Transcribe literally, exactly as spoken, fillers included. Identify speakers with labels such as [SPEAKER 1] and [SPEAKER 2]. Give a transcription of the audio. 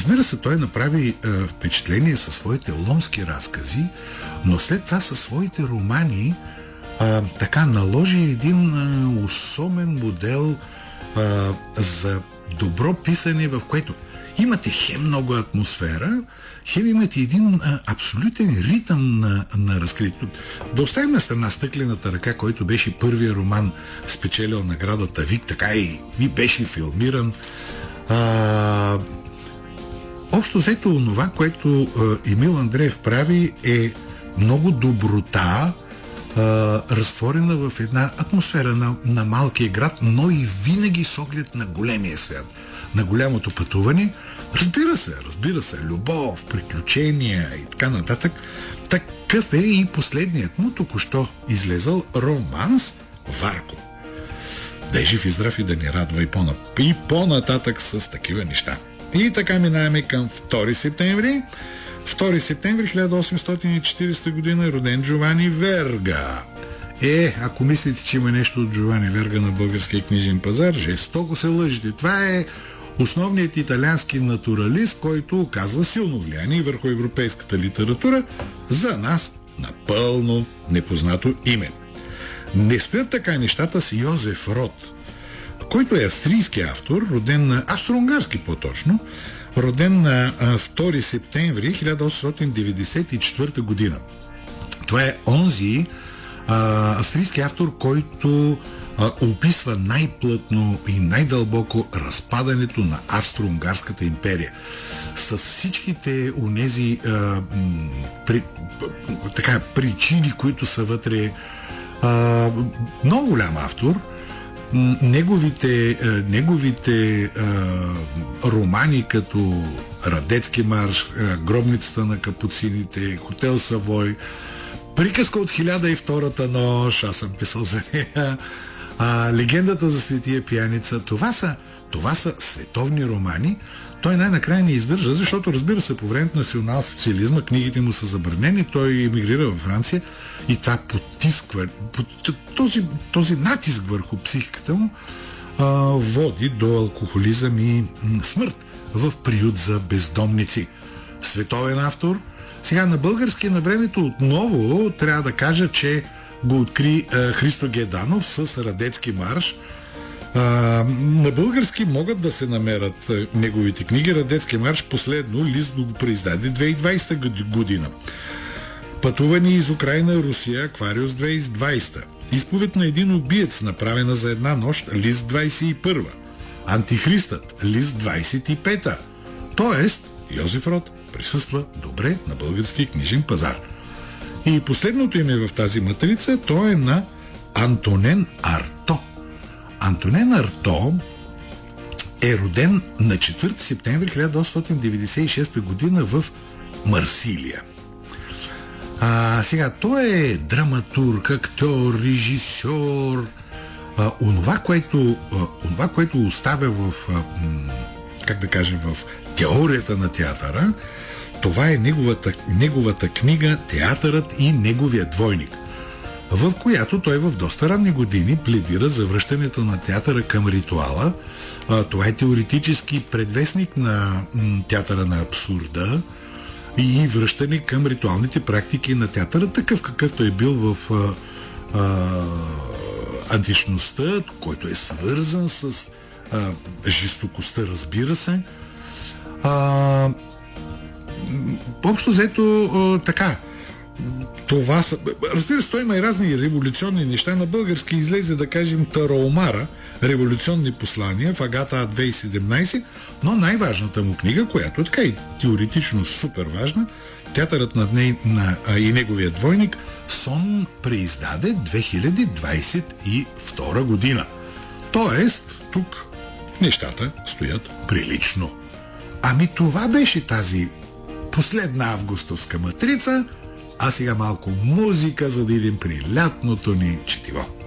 [SPEAKER 1] Разбира се, той направи а, впечатление със своите ломски разкази, но след това със своите романи а, така наложи един а, особен модел а, за добро писане, в което имате хем много атмосфера, хем имате един а, абсолютен ритъм на, на разкритието. Да оставим на страна Стъклената ръка, който беше първия роман, спечелил наградата Вик, така и, и беше филмиран. А, общо взето, това, което а, Емил Андреев прави, е много доброта, а, разтворена в една атмосфера на, на малкия град, но и винаги с оглед на големия свят, на голямото пътуване. Разбира се, разбира се, любов, приключения и така нататък. Такъв е и последният му току-що излезъл романс Варко. Да е жив и здрав и да ни радва и, по- и по-нататък с такива неща. И така минаваме към втори септември. втори септември хиляда осемстотин и четиридесета година е роден Джовани Верга. Е, ако мислите, че има нещо от Джовани Верга на българския книжен пазар, жестоко се лъжите. Това е основният италиански натуралист, който оказва силно влияние върху европейската литература, за нас напълно непознато име. Не стоят така нещата с Йозеф Рот, който е австрийски автор, роден на австро-унгарски по-точно, роден на втори септември хиляда осемстотин деветдесет и четвърта година. Това е онзи а, австрийски автор, който а, описва най-плътно и най-дълбоко разпадането на Австро-унгарската империя. С всичките онези а, м, при, така, причини, които са вътре. А, много голям автор. Неговите, неговите а, романи като Радецки марш, Гробницата на капуцините, Хотел Савой, Приказка от хиляда и втората нощ, аз съм писал за нея, а, Легендата за светия пияница, това са, това са световни романи. Той най-накрая не издържа, защото, разбира се, по времето на национал-социализма книгите му са забранени, той емигрира във Франция и това потисква, този, този натиск върху психиката му а, води до алкохолизъм и м, смърт в приют за бездомници. Световен автор. Сега на български на времето отново трябва да кажа, че го откри а, Христо Геданов с Радецки марш. А, на български могат да се намерят а, неговите книги. Радецки марш последно лист го преиздаде две хиляди и двадесета година. Пътуване из Украйна, Русия, Аквариус две хиляди и двадесета. Изповед на един убиец, направена за една нощ, лист двадесет и първа. Антихристът, лист двадесет и пета. Тоест, Йозеф Рот присъства добре на български книжен пазар. И последното име в тази матрица, то е на Антонен Арто. Антонен Арто е роден на четвърти септември хиляда осемстотин деветдесет и шеста година в Марсилия. А, сега, той е драматург, актьор, режисьор. А, онова, което, а, онова, което оставя в, а, м, как да кажем, в теорията на театъра, това е неговата, неговата книга «Театърът и неговия двойник», в която той в доста ранни години пледира за връщането на театъра към ритуала. А, това е теоретически предвестник на м, театъра на абсурда и връщане към ритуалните практики на театъра, такъв какъвто е бил в а, а, античността, който е свързан с а, жестокостта, разбира се. А, общо взето а, така. Това са... Разбира се, той има и разни революционни неща. На български излезе, да кажем, Тараомара, революционни послания в Агата А две хиляди и седемнадесета, но най-важната му книга, която е така и теоретично супер важна, Театърът над ней, на, а, и неговия двойник, Сон преиздаде две хиляди двадесет и втора година. Тоест, тук нещата стоят прилично. Ами това беше тази последна августовска матрица, а сега малко музика, за да идем при лятното ни четиво.